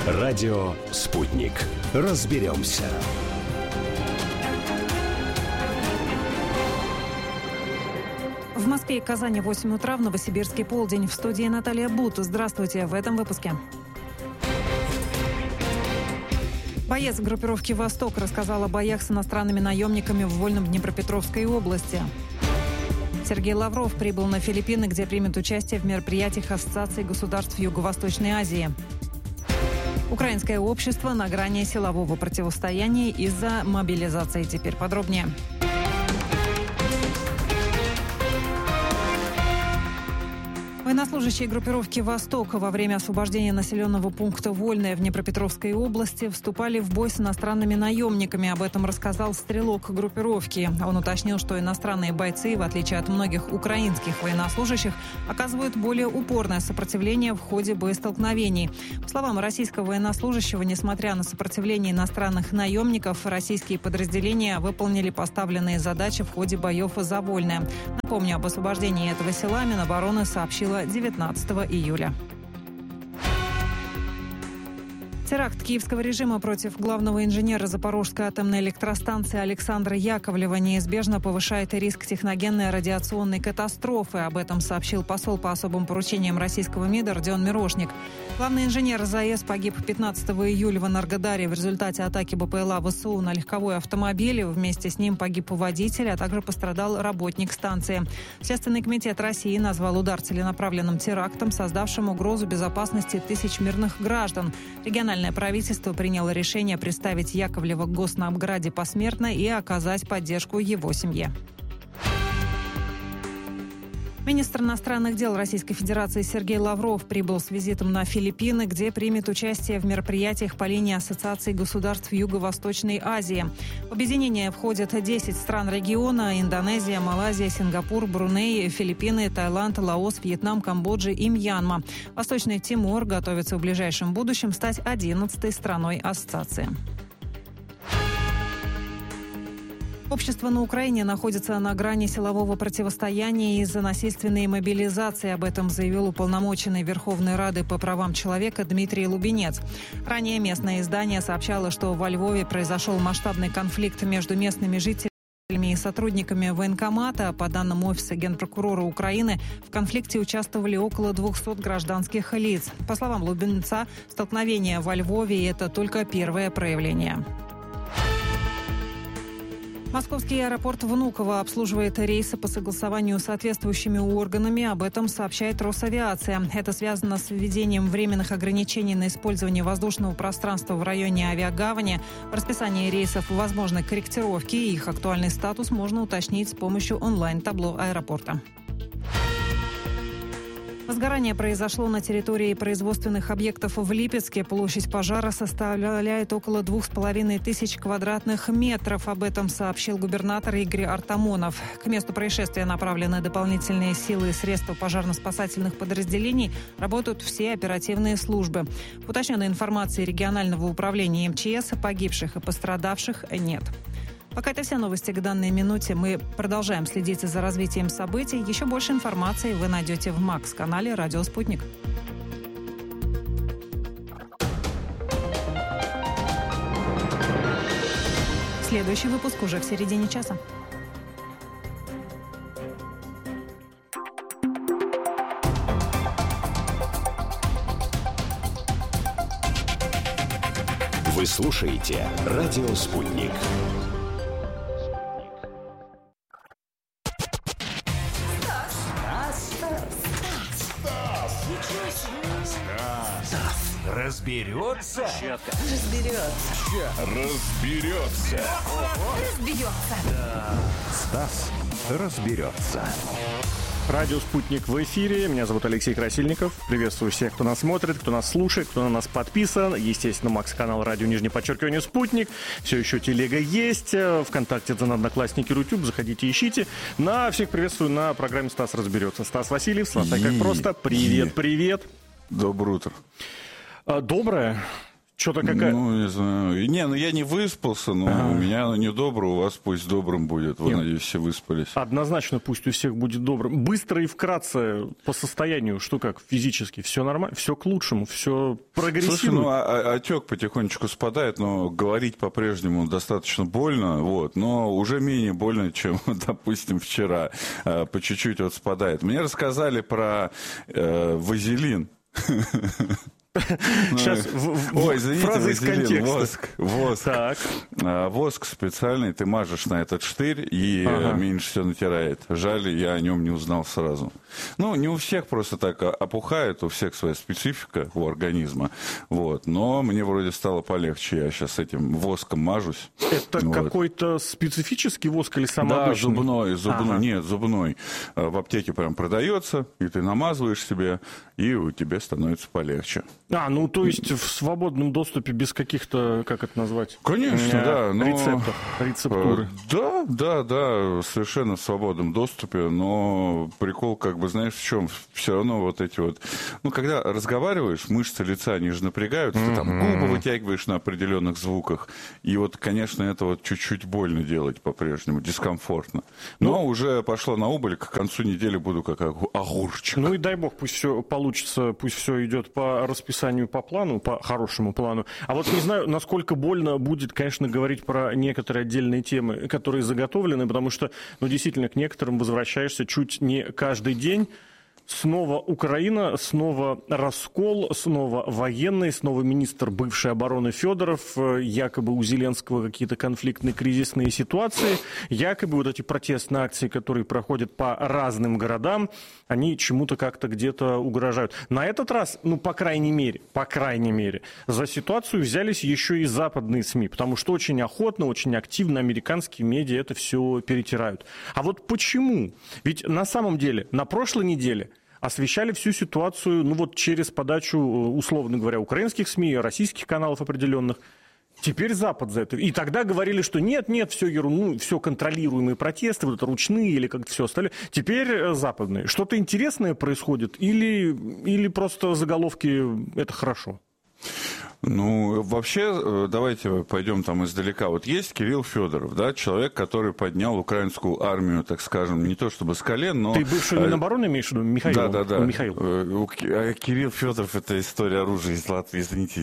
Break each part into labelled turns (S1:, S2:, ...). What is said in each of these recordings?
S1: Радио «Спутник». Разберемся.
S2: В Москве и Казани 8 утра, в Новосибирске полдень. В студии Наталья Бут. Здравствуйте в этом выпуске. Боец группировки «Восток» рассказал о боях с иностранными наемниками в Вольном Днепропетровской области. Сергей Лавров прибыл на Филиппины, где примет участие в мероприятиях Ассоциации государств Юго-Восточной Азии. Украинское общество на грани силового противостояния из-за мобилизации. Теперь подробнее. Военнослужащие группировки «Восток» во время освобождения населенного пункта Вольное в Днепропетровской области вступали в бой с иностранными наемниками. Об этом рассказал стрелок группировки. Он уточнил, что иностранные бойцы, в отличие от многих украинских военнослужащих, оказывают более упорное сопротивление в ходе боестолкновений. По словам российского военнослужащего, несмотря на сопротивление иностранных наемников, российские подразделения выполнили поставленные задачи в ходе боев за Вольное. Напомню, об освобождении этого села Минобороны сообщила 19 июля. Теракт киевского режима против главного инженера Запорожской атомной электростанции Александра Яковлева неизбежно повышает риск техногенной радиационной катастрофы. Об этом сообщил посол по особым поручениям российского МИДа Родион Мирошник. Главный инженер ЗАЭС погиб 15 июля в Энергодаре в результате атаки БПЛА ВСУ на легковой автомобиль. Вместе с ним погиб водитель, а также пострадал работник станции. Следственный комитет России назвал удар целенаправленным терактом, создавшим угрозу безопасности тысяч мирных граждан. Региональное правительство приняло решение представить Яковлева к Госнабграде посмертно и оказать поддержку его семье. Министр иностранных дел Российской Федерации Сергей Лавров прибыл с визитом на Филиппины, где примет участие в мероприятиях по линии Ассоциации государств Юго-Восточной Азии. В объединение входят 10 стран региона: Индонезия, Малайзия, Сингапур, Бруней, Филиппины, Таиланд, Лаос, Вьетнам, Камбоджа и Мьянма. Восточный Тимор готовится в ближайшем будущем стать 11-й страной ассоциации. Общество на Украине находится на грани силового противостояния из-за насильственной мобилизации. Об этом заявил уполномоченный Верховной Рады по правам человека Дмитрий Лубенец. Ранее местное издание сообщало, что во Львове произошел масштабный конфликт между местными жителями и сотрудниками военкомата. По данным Офиса Генпрокурора Украины, в конфликте участвовали около 200 гражданских лиц. По словам Лубенца, столкновение во Львове – это только первое проявление. Московский аэропорт Внуково обслуживает рейсы по согласованию с соответствующими органами. Об этом сообщает Росавиация. Это связано с введением временных ограничений на использование воздушного пространства в районе авиагавани. В расписании рейсов возможны корректировки. Их актуальный статус можно уточнить с помощью онлайн-табло аэропорта. Возгорание произошло на территории производственных объектов в Липецке. Площадь пожара составляет около 2500 квадратных метров. Об этом сообщил губернатор Игорь Артамонов. К месту происшествия направлены дополнительные силы и средства пожарно-спасательных подразделений. Работают все оперативные службы. В уточненной информации регионального управления МЧС погибших и пострадавших нет. Пока это все новости к данной минуте. Мы продолжаем следить за развитием событий. Еще больше информации вы найдете в МАКС-канале «Радио Спутник». Следующий выпуск уже в середине часа.
S1: Вы слушаете «Радио Спутник».
S3: Разберется?
S1: Стас разберется.
S4: Радио «Спутник» в эфире. Меня зовут Алексей Красильников. Приветствую всех, кто нас смотрит, кто нас слушает, кто на нас подписан. Естественно, МАКС-канал «Радио _Спутник». Все еще телега есть. ВКонтакте, Одноклассники, Рутюб. Заходите, ищите. Всех приветствую на программе «Стас разберется». Стас Васильев, Стас, как просто. Привет.
S5: Доброе утро.
S4: Доброе. Что-то какая...
S5: Ну, не знаю. Не, ну я не выспался, но у меня оно недоброе, у вас пусть добрым будет. Вы, надеюсь, все выспались.
S4: Однозначно пусть у всех будет добрым. Быстро и вкратце по состоянию, что как, физически, все нормально, все к лучшему, все прогрессирует.
S5: Слушай, ну отек потихонечку спадает, но говорить по-прежнему достаточно больно, вот, но уже менее больно, чем, допустим, вчера. По чуть-чуть вот спадает. Мне рассказали про вазелин.
S4: Сейчас
S5: ой, извините,
S4: фраза из контекста.
S5: Воск.
S4: Так.
S5: Воск специальный, ты мажешь на этот штырь и меньше все натирает. Жаль, я о нем не узнал сразу. Ну, не у всех просто так опухает, у всех своя специфика у организма. Вот. Но мне вроде стало полегче, я сейчас этим воском мажусь.
S4: Это
S5: вот.
S4: Какой-то специфический воск или самый обычный?
S5: Да, зубной, нет, зубной. В аптеке прям продается, и ты намазываешь себе, и у тебя становится полегче.
S4: Ну то есть в свободном доступе без каких-то, как это назвать?
S5: Конечно, да. Но...
S4: Рецептуры.
S5: Да, совершенно в свободном доступе, но прикол, как бы, знаешь, в чем? Все равно вот эти вот... Ну, когда разговариваешь, мышцы лица, они же напрягаются, ты там губы вытягиваешь на определенных звуках, и вот, конечно, это вот чуть-чуть больно делать по-прежнему, дискомфортно. Но уже пошло на убыль, к концу недели буду как огурчик.
S4: Ну и дай бог, пусть все получится, пусть все идет по расписанию, по плану, по хорошему плану. А вот не знаю, насколько больно будет, конечно, говорить про некоторые отдельные темы, которые заготовлены, потому что, ну, действительно, к некоторым возвращаешься чуть не каждый день. Снова Украина, снова раскол, снова военный, снова министр бывшей обороны Федоров, якобы у Зеленского какие-то конфликтные кризисные ситуации, якобы вот эти протестные акции, которые проходят по разным городам, они чему-то как-то где-то угрожают. На этот раз, ну, по крайней мере, за ситуацию взялись еще и западные СМИ, потому что очень охотно, очень активно американские медиа это все перетирают. А вот почему? Ведь на самом деле на прошлой неделе освещали всю ситуацию, ну вот через подачу, условно говоря, украинских СМИ, российских каналов определенных. Теперь Запад за это. И тогда говорили, что нет, все ерунду, все контролируемые протесты, вот это ручные или как-то все остальное. Теперь западные. Что-то интересное происходит или просто заголовки это хорошо?
S5: Ну, вообще, давайте пойдем там издалека. Вот есть Кирилл Федоров, да, человек, который поднял украинскую армию, так скажем, не то чтобы с колен, но...
S4: Ты бывший Минобороны имеешь в виду? Михаил?
S5: Да.
S4: Михаил.
S5: Кирилл Федоров — это история оружия из Латвии, извините,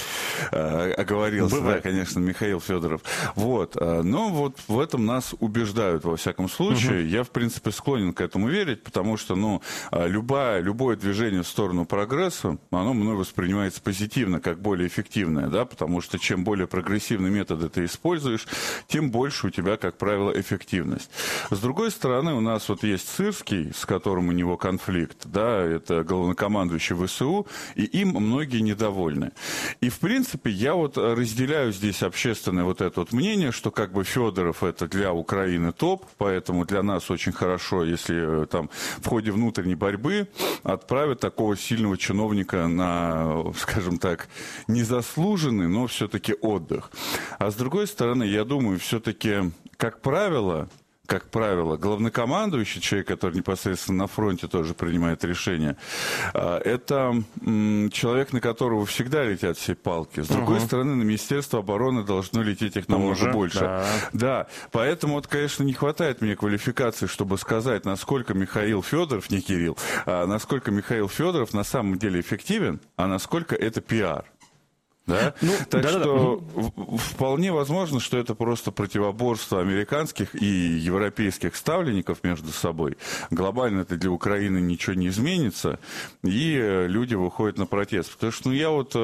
S5: оговорился,
S4: бывает.
S5: Да, конечно, Михаил Федоров. Вот, но вот в этом нас убеждают, во всяком случае. Я, в принципе, склонен к этому верить, потому что, ну, любое движение в сторону прогресса, оно мной воспринимается позитивно, как более эффективное, да, потому что чем более прогрессивный метод ты используешь, тем больше у тебя, как правило, эффективность. С другой стороны, у нас вот есть Сырский, с которым у него конфликт, да, это главнокомандующий ВСУ, и им многие недовольны. И, в принципе, я вот разделяю здесь общественное вот это вот мнение, что как бы Федоров это для Украины топ, поэтому для нас очень хорошо, если там в ходе внутренней борьбы отправят такого сильного чиновника на, скажем так, незаслуженный, но все-таки отдых. А с другой стороны, я думаю, все-таки, как правило, главнокомандующий, человек, который непосредственно на фронте тоже принимает решения, это человек, на которого всегда летят все палки. С другой стороны, на Министерство обороны должно лететь их намного больше. Да, поэтому, вот, конечно, не хватает мне квалификации, чтобы сказать, насколько Михаил Федоров, не Кирилл, насколько Михаил Федоров на самом деле эффективен, а насколько это пиар. Да? Так что вполне возможно, что это просто противоборство американских и европейских ставленников между собой. Глобально это для Украины ничего не изменится, и люди выходят на протест. Потому что я вот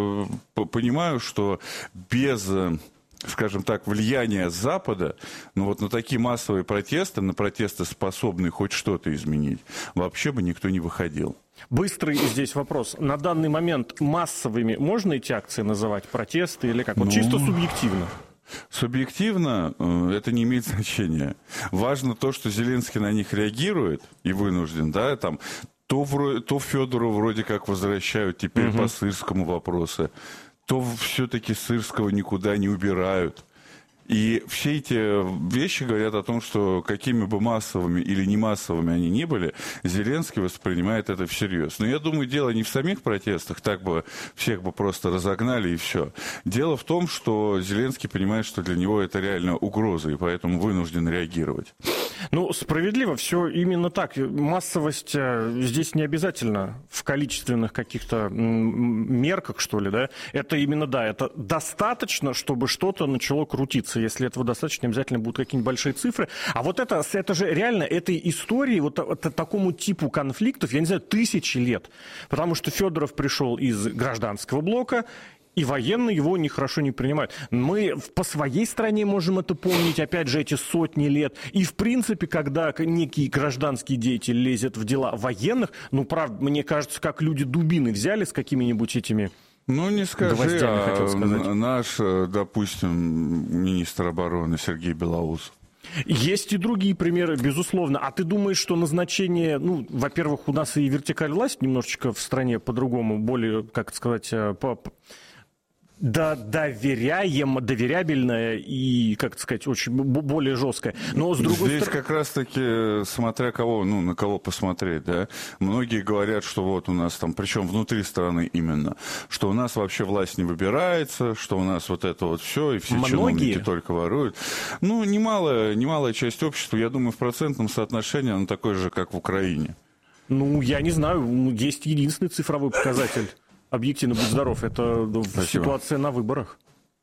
S5: понимаю, что без, скажем так, влияния Запада, ну вот на такие массовые протесты, на протесты, способные хоть что-то изменить, вообще бы никто не выходил.
S4: Быстрый здесь вопрос. На данный момент массовыми можно эти акции называть, протесты или как? Вот чисто субъективно.
S5: Субъективно это не имеет значения. Важно то, что Зеленский на них реагирует и вынужден, да, там, то Федору вроде как возвращают теперь по Сырскому вопросу, то все-таки Сырского никуда не убирают. И все эти вещи говорят о том, что какими бы массовыми или не массовыми они ни были, Зеленский воспринимает это всерьез. Но я думаю, дело не в самих протестах, так бы всех бы просто разогнали и все. Дело в том, что Зеленский понимает, что для него это реально угроза, и поэтому вынужден реагировать.
S4: Ну, справедливо, все именно так. Массовость здесь не обязательно в количественных каких-то мерках, что ли, да? Это именно, да, это достаточно, чтобы что-то начало крутиться. Если этого достаточно, обязательно будут какие-нибудь большие цифры. А вот это же реально, этой истории, вот такому типу конфликтов, я не знаю, 1000 лет. Потому что Федоров пришел из гражданского блока, и военные его нехорошо не принимают. Мы по своей стране можем это помнить, опять же, эти сотни лет. И, в принципе, когда некий гражданский деятель лезет в дела военных, ну, правда, мне кажется, как люди дубины взяли с какими-нибудь этими...
S5: Ну, не скажи,
S4: хотел сказать.
S5: Наш, допустим, министр обороны Сергей Белоусов.
S4: Есть и другие примеры, безусловно. А ты думаешь, что назначение, ну, во-первых, у нас и вертикаль власти немножечко в стране по-другому, более, как сказать, доверябельная и, как сказать, очень более жесткая. Но с другой
S5: Здесь
S4: стороны...
S5: как раз-таки, смотря кого, ну, на кого посмотреть, да. Многие говорят, что вот у нас там, причем внутри страны именно, что у нас вообще власть не выбирается, что у нас вот это вот все, и все чиновники только воруют. Ну, немалая часть общества, я думаю, в процентном соотношении она такой же, как в Украине.
S4: Ну, я не знаю, есть единственный цифровой показатель. Объективно, будь здоров, это ситуация на выборах.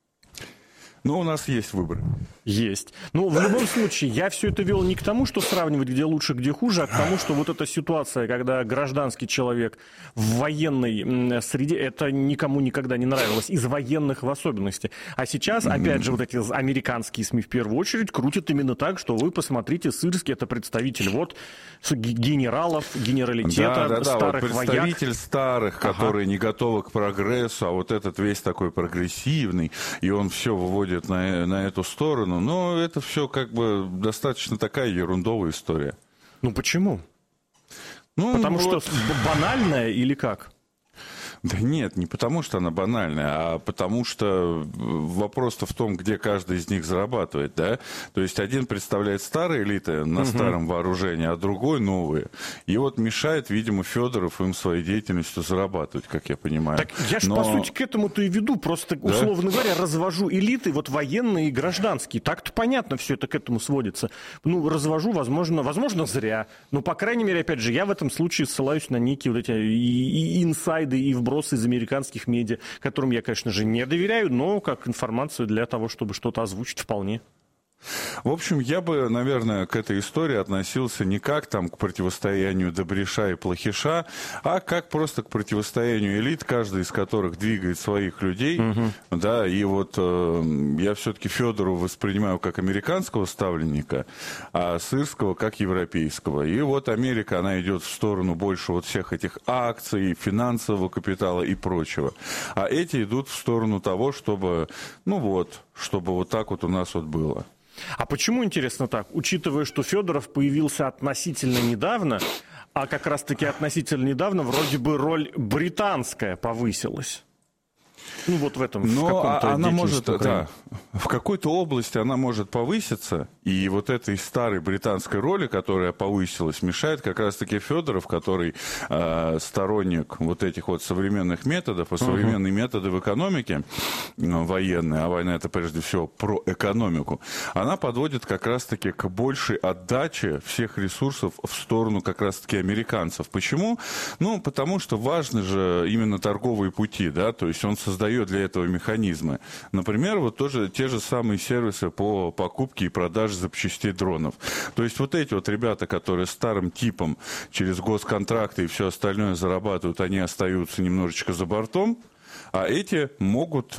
S5: Ну, у нас есть выборы.
S4: Есть. Ну, в любом случае, я все это вел не к тому, что сравнивать, где лучше, где хуже, а к тому, что вот эта ситуация, когда гражданский человек в военной среде, это никому никогда не нравилось, из военных в особенности. А сейчас, опять же, вот эти американские СМИ в первую очередь крутят именно так, что вы посмотрите, Сырский — это представитель вот генералов, генералитета, старых
S5: вот представитель вояк. Старых, которые не готовы к прогрессу, а вот этот весь такой прогрессивный, и он все выводит на эту сторону. Но это все как бы достаточно такая ерундовая история.
S4: Ну почему?
S5: Ну,
S4: потому что банальная или как?
S5: Да нет, не потому что она банальная, а потому что вопрос-то в том, где каждый из них зарабатывает, да? То есть один представляет старые элиты на старом вооружении, а другой новые. И вот мешает, видимо, Федоров им своей деятельностью зарабатывать, как я понимаю.
S4: Так я же, по сути, к этому-то и веду. Просто, условно говоря, развожу элиты, вот военные и гражданские. Так-то понятно, все это к этому сводится. Ну, развожу, возможно, зря. Но, по крайней мере, опять же, я в этом случае ссылаюсь на некие вот эти и инсайды, и вбросы из американских медиа, которым я, конечно же, не доверяю, но как информацию для того, чтобы что-то озвучить, вполне.
S5: В общем, я бы, наверное, к этой истории относился не как там к противостоянию добреша и плохиша, а как просто к противостоянию элит, каждый из которых двигает своих людей. Да, и вот я все-таки Федорова воспринимаю как американского ставленника, а Сырского как европейского. И вот Америка, она идет в сторону больше вот всех этих акций, финансового капитала и прочего. А эти идут в сторону того, чтобы, чтобы вот так вот у нас вот было.
S4: А почему, интересно, так? Учитывая, что Федоров появился относительно недавно, а как раз-таки относительно недавно вроде бы роль британская повысилась. Ну, вот в этом, в каком-то
S5: она может, да, в какой-то области она может повыситься, и вот этой старой британской роли, которая повысилась, мешает как раз-таки Федоров, который сторонник вот этих вот современных методов, а современные методы в экономике военные, а война — это прежде всего про экономику, она подводит как раз-таки к большей отдаче всех ресурсов в сторону как раз-таки американцев. Почему? Ну, потому что важны же именно торговые пути, да, то есть он создает для этого механизмы. Например, вот тоже те же самые сервисы по покупке и продаже запчастей дронов. То есть вот эти вот ребята, которые старым типом через госконтракты и все остальное зарабатывают, они остаются немножечко за бортом, а эти могут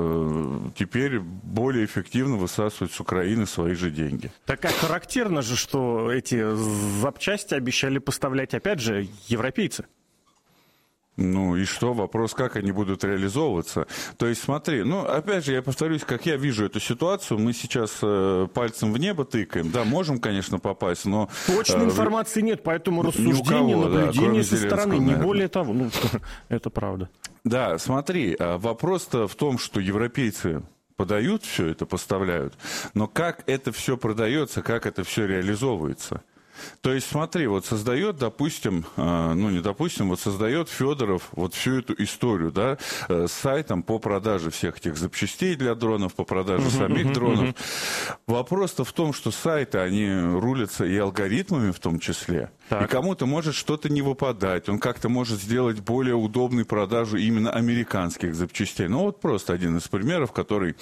S5: теперь более эффективно высасывать с Украины свои же деньги.
S4: Так как характерно же, что эти запчасти обещали поставлять, опять же, европейцы.
S5: Ну и что? Вопрос, как они будут реализовываться. То есть смотри, опять же, я повторюсь, как я вижу эту ситуацию, мы сейчас пальцем в небо тыкаем, да, можем, конечно, попасть, но...
S4: Точной информации нет, поэтому рассуждение, наблюдение со стороны, не более того, это правда.
S5: Да, смотри, вопрос-то в том, что европейцы подают все это, поставляют, но как это все продается, как это все реализовывается? То есть, смотри, вот создает, допустим, вот создает Федоров вот всю эту историю, да, с сайтом по продаже всех этих запчастей для дронов, по продаже самих дронов. Вопрос-то в том, что сайты, они рулятся и алгоритмами в том числе. Так. И кому-то может что-то не выпадать, он как-то может сделать более удобную продажу именно американских запчастей. Ну, вот просто один из примеров, который,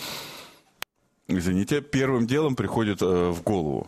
S5: извините, первым делом приходит в голову.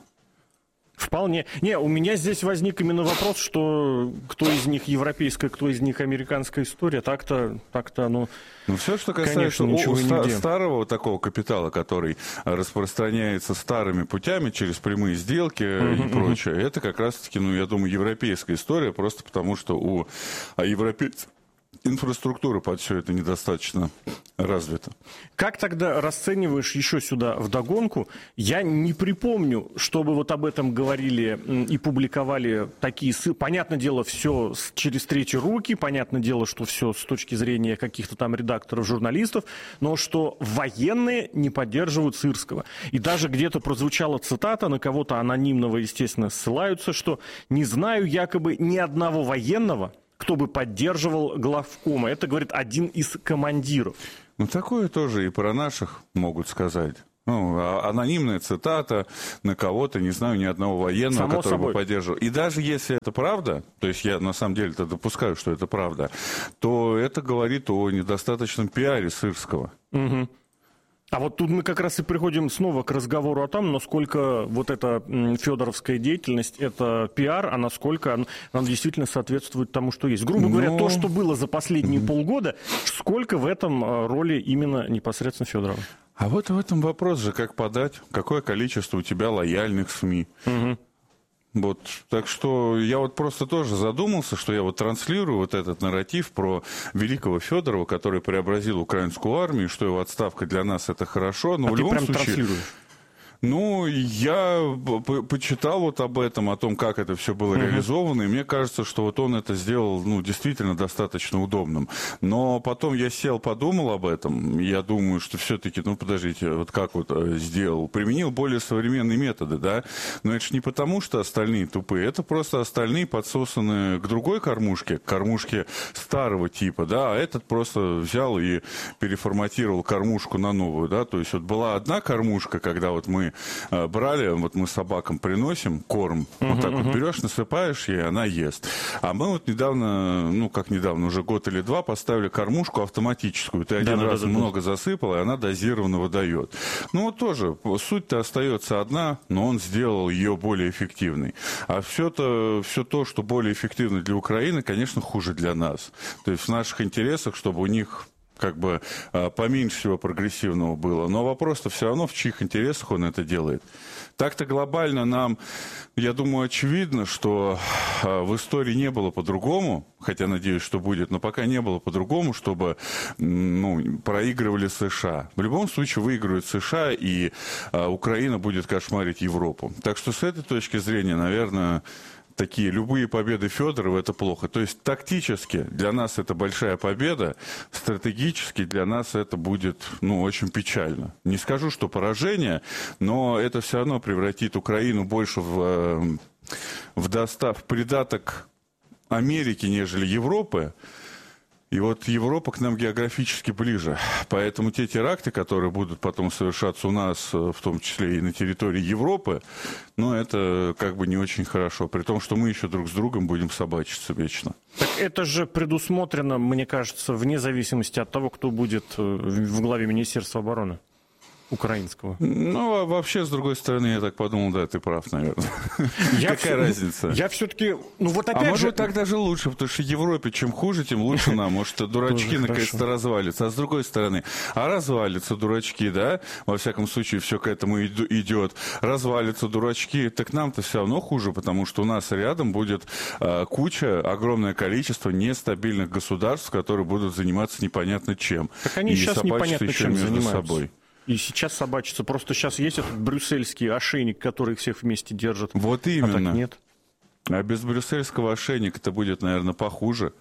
S4: Вполне. Не, у меня здесь возник именно вопрос, что кто из них европейская, кто из них американская история. Так-то оно...
S5: Ну, все, что касается старого такого капитала, который распространяется старыми путями через прямые сделки и прочее, это как раз-таки, я думаю, европейская история, просто потому что у европейцев инфраструктура под все это недостаточно развита.
S4: Как тогда расцениваешь еще сюда вдогонку? Я не припомню, чтобы вот об этом говорили и публиковали такие ссылки. Понятное дело, все через третьи руки, понятное дело, что все с точки зрения каких-то там редакторов, журналистов, но что военные не поддерживают Сырского. И даже где-то прозвучала цитата, на кого-то анонимного, естественно, ссылаются, что «не знаю якобы ни одного военного, кто бы поддерживал главкома». Это, говорит, один из командиров.
S5: Ну, такое тоже и про наших могут сказать. Анонимная цитата на кого-то, не знаю, ни одного военного,
S4: Само
S5: который
S4: собой
S5: бы поддерживал. И даже если это правда, то есть я на самом деле-то допускаю, что это правда, то это говорит о недостаточном пиаре Сырского.
S4: Угу. А вот тут мы как раз и приходим снова к разговору о том, насколько вот эта федоровская деятельность – это пиар, а насколько она действительно соответствует тому, что есть. Грубо говоря, то, что было за последние полгода, сколько в этом роли именно непосредственно Федорова?
S5: А вот в этом вопрос же, как подать, какое количество у тебя лояльных СМИ.
S4: Угу.
S5: Вот, так что я вот просто тоже задумался, что я вот транслирую вот этот нарратив про великого Федорова, который преобразил украинскую армию, что его отставка для нас это хорошо, но в любом случае...
S4: Транслируешь?
S5: Ну, я почитал вот об этом, о том, как это все было реализовано, и мне кажется, что вот он это сделал, действительно достаточно удобным. Но потом я сел, подумал об этом, я думаю, что все-таки, подождите, вот как вот сделал, применил более современные методы, да, но это же не потому, что остальные тупые, это просто остальные подсосаны к другой кормушке, к кормушке старого типа, да, а этот просто взял и переформатировал кормушку на новую, да, то есть вот была одна кормушка, когда вот мы брали, вот мы собакам приносим корм, вот так вот берешь, насыпаешь ей, она ест. А мы вот недавно, уже год или два поставили кормушку автоматическую. Ты один раз много засыпал, и она дозированно выдает. Ну вот тоже, суть-то остается одна, но он сделал ее более эффективной. А все то, что более эффективно для Украины, конечно, хуже для нас. То есть в наших интересах, чтобы у них как бы поменьше всего прогрессивного было. Но вопрос-то все равно, в чьих интересах он это делает. Так-то глобально нам, я думаю, очевидно, что в истории не было по-другому, хотя надеюсь, что будет, но пока не было по-другому, чтобы проигрывали США. В любом случае выигрывают США, и Украина будет кошмарить Европу. Так что с этой точки зрения, наверное, такие любые победы Федорова – это плохо. То есть тактически для нас это большая победа, стратегически для нас это будет очень печально. Не скажу, что поражение, но это все равно превратит Украину больше в придаток Америки, нежели Европы. И вот Европа к нам географически ближе. Поэтому те теракты, которые будут потом совершаться у нас, в том числе и на территории Европы, это как бы не очень хорошо. При том, что мы еще друг с другом будем собачиться вечно.
S4: Так это же предусмотрено, мне кажется, вне зависимости от того, кто будет в главе Министерства обороны украинского.
S5: Вообще, с другой стороны, я так подумал, да, ты прав, наверное. Какая разница?
S4: Я все-таки, опять же...
S5: может, так даже лучше, потому что Европе чем хуже, тем лучше нам. Может, дурачки наконец-то развалятся. А с другой стороны, развалятся дурачки, да? Во всяком случае, все к этому идет. Развалятся дурачки, так нам-то все равно хуже, потому что у нас рядом будет огромное количество нестабильных государств, которые будут заниматься непонятно чем.
S4: Так они сейчас непонятно чем занимаются.
S5: Собой.
S4: И сейчас собачатся. Просто сейчас есть этот брюссельский ошейник, который всех вместе держит.
S5: Вот именно.
S4: А так нет.
S5: А без брюссельского ошейника это будет, наверное, похуже.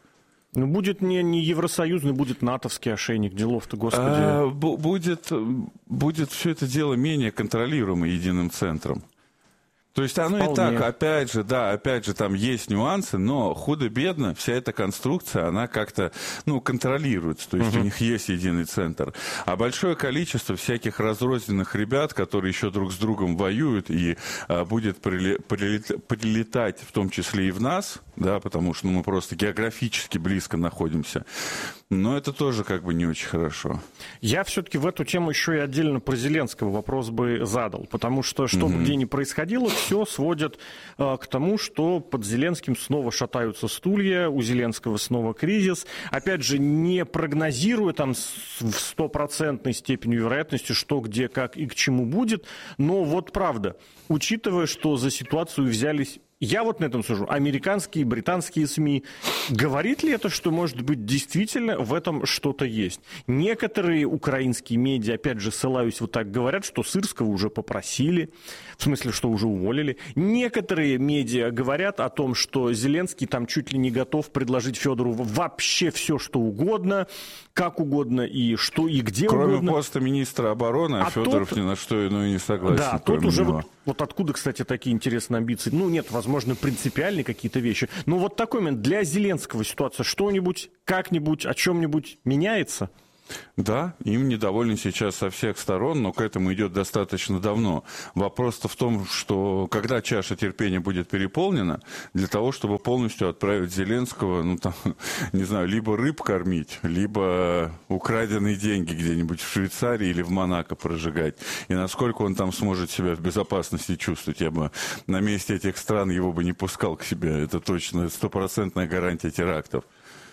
S4: Ну, будет не евросоюзный, будет натовский ошейник. Делов-то, господи.
S5: Будет все это дело менее контролируемо единым центром. То есть оно
S4: Вполне.
S5: и так, опять же, там есть нюансы, но худо-бедно вся эта конструкция, она как-то, контролируется. То есть у них есть единый центр. А большое количество всяких разрозненных ребят, которые еще друг с другом воюют и будет прилетать, в том числе и в нас, да, потому что мы просто географически близко находимся. Но это тоже как бы не очень хорошо.
S4: Я все-таки в эту тему еще и отдельно про Зеленского вопрос бы задал, потому что, что бы где ни происходило, все сводят к тому, что под Зеленским снова шатаются стулья, у Зеленского снова кризис. Опять же, не прогнозируя там в 100% степени вероятности, что, где, как и к чему будет, но вот правда, учитывая, что за ситуацию взялись... Я вот на этом сужу. Американские, британские СМИ. Говорит ли это, что, может быть, действительно в этом что-то есть? Некоторые украинские медиа, опять же, ссылаюсь вот так, говорят, что Сырского уже попросили, в смысле, что уже уволили. Некоторые медиа говорят о том, что Зеленский там чуть ли не готов предложить Федорову вообще все, что угодно, как угодно и что и где
S5: кроме
S4: угодно.
S5: Кроме поста министра обороны, а Федоров ни на что иное не согласен.
S4: Да, тут уже вот откуда, кстати, такие интересные амбиции. Нет, возможно, принципиальные какие-то вещи. Но вот такой момент. Для Зеленского ситуация что-нибудь, как-нибудь, о чем-нибудь меняется?
S5: Да, им недовольны сейчас со всех сторон, но к этому идет достаточно давно. Вопрос-то в том, что когда чаша терпения будет переполнена, для того, чтобы полностью отправить Зеленского, либо рыб кормить, либо украденные деньги где-нибудь в Швейцарии или в Монако прожигать. И насколько он там сможет себя в безопасности чувствовать, я бы на месте этих стран его бы не пускал к себе. Это точно 100% гарантия терактов.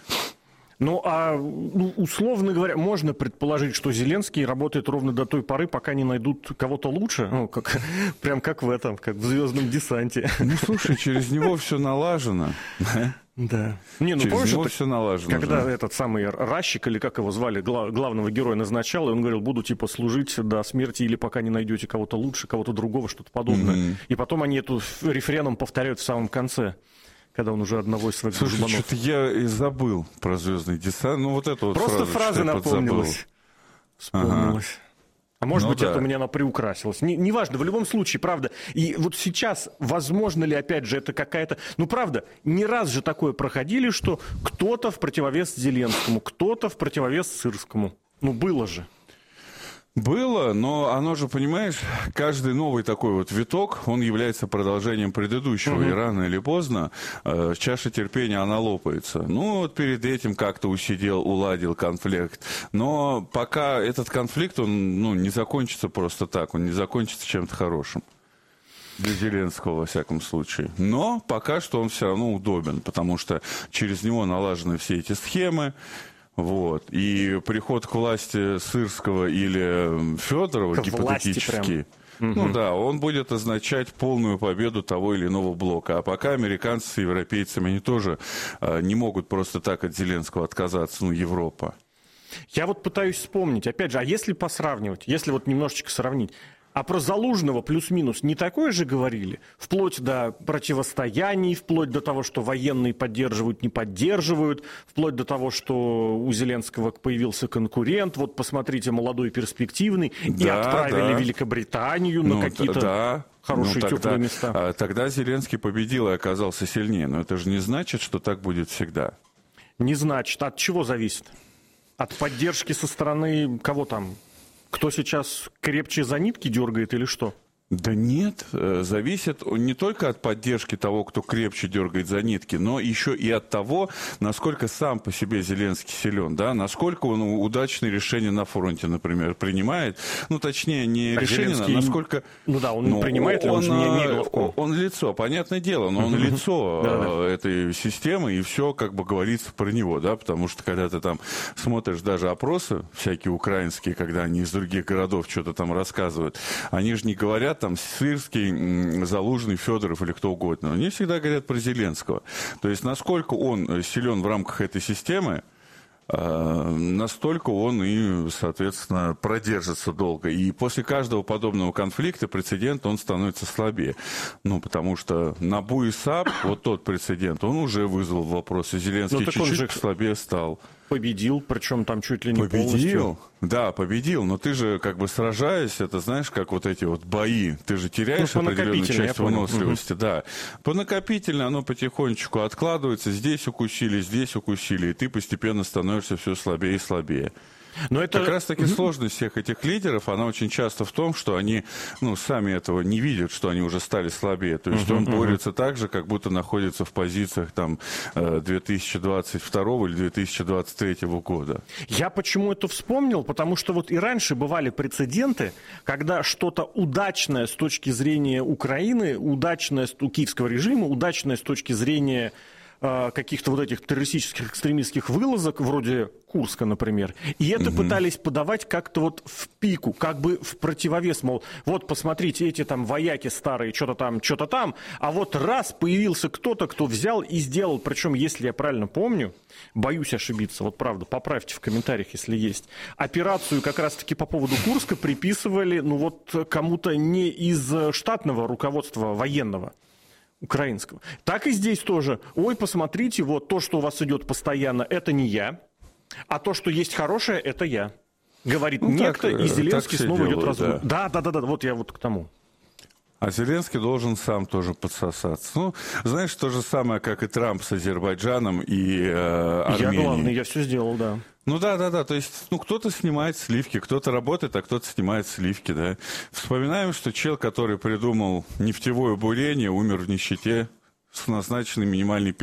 S4: Условно говоря, можно предположить, что Зеленский работает ровно до той поры, пока не найдут кого-то лучше, прям как в этом, как в «Звездном десанте».
S5: Слушай, через него все налажено.
S4: Да.
S5: Через него все налажено.
S4: Когда этот самый Ращик, или как его звали, главного героя назначал, и он говорил, буду служить до смерти, или пока не найдете кого-то лучше, кого-то другого, что-то подобное. И потом они эту рефреном повторяют в самом конце, когда он уже одного из своих дружбанов...
S5: Слушай, что-то я и забыл про «Звездный десант».
S4: Просто фраза напомнилась. Вспомнилась. А может быть, это у меня она приукрасилась. Неважно, в любом случае, правда. И вот сейчас, возможно ли, опять же, это какая-то... правда, не раз же такое проходили, что кто-то в противовес Зеленскому, кто-то в противовес Сырскому. Было же.
S5: Было, но оно же, понимаешь, каждый новый такой вот виток, он является продолжением предыдущего, и рано или поздно чаша терпения, она лопается. Перед этим как-то уладил конфликт, но пока этот конфликт, он не закончится просто так, он не закончится чем-то хорошим. Для Зеленского, во всяком случае. Но пока что он все равно удобен, потому что через него налажены все эти схемы. И приход к власти Сырского или Федорова гипотетически, он будет означать полную победу того или иного блока. А пока американцы с европейцами, они тоже не могут просто так от Зеленского отказаться, Европа.
S4: Я пытаюсь вспомнить, опять же, а если посравнивать, если немножечко сравнить, а про Залужного плюс-минус не такое же говорили? Вплоть до противостояний, вплоть до того, что военные поддерживают, не поддерживают, вплоть до того, что у Зеленского появился конкурент, посмотрите, молодой, перспективный, и отправили в Великобританию на какие-то хорошие теплые места.
S5: Тогда Зеленский победил и оказался сильнее, но это же не значит, что так будет всегда.
S4: Не значит. От чего зависит? От поддержки со стороны кого там? Кто сейчас крепче за нитки дергает или что?
S5: Да нет, зависит не только от поддержки того, кто крепче дергает за нитки, но еще и от того, насколько сам по себе Зеленский силен, да, насколько он удачные решения на фронте, например, принимает. Точнее, не решения,
S4: Зеленский...
S5: насколько...
S4: он принимает, он же не главком.
S5: Он лицо, понятное дело, но он лицо этой системы, и все, говорится про него, да, потому что, когда ты там смотришь даже опросы всякие украинские, когда они из других городов что-то там рассказывают, они же не говорят там Сырский, Залужный, Федоров или кто угодно. Они всегда говорят про Зеленского. То есть, насколько он силен в рамках этой системы, настолько он и, соответственно, продержится долго. И после каждого подобного конфликта прецедент, он становится слабее. Ну, потому что Набу и САП, вот тот прецедент, он уже вызвал вопросы. Зеленский чуть-чуть слабее стал.
S4: Победил, причем там чуть ли не полностью.
S5: Да, победил, но ты же как бы сражаясь, это знаешь, как вот эти вот бои, ты же теряешь определенную часть выносливости. Да. По накопительной оно потихонечку откладывается, здесь укусили, и ты постепенно становишься все слабее и слабее. Но это... Как раз-таки сложность всех этих лидеров, она очень часто в том, что они, сами этого не видят, что они уже стали слабее. То есть он борется так же, как будто находится в позициях там 2022 или 2023 года.
S4: Я почему это вспомнил? Потому что вот и раньше бывали прецеденты, когда что-то удачное с точки зрения Украины, удачное у киевского режима, удачное с точки зрения каких-то вот этих террористических, экстремистских вылазок, вроде Курска, например. И это пытались подавать как-то вот в пику, как бы в противовес, мол, вот посмотрите, эти там вояки старые, что-то там, а вот раз появился кто-то, кто взял и сделал, причем, если я правильно помню, боюсь ошибиться, вот правда, поправьте в комментариях, если есть, операцию как раз-таки по поводу Курска приписывали, кому-то не из штатного руководства военного, украинского. Так и здесь тоже. Ой, посмотрите, вот то, что у вас идет постоянно, это не я, а то, что есть хорошее, это я. Говорит некто, и Зеленский снова идет разговор. Да, вот я вот к тому.
S5: А Зеленский должен сам тоже подсосаться. Знаешь, то же самое, как и Трамп с Азербайджаном и Арменией.
S4: Я главный, я все сделал, да.
S5: Да. То есть, кто-то снимает сливки, кто-то работает, а кто-то снимает сливки, да. Вспоминаем, что чел, который придумал нефтевое бурение, умер в нищете с назначенной минимальной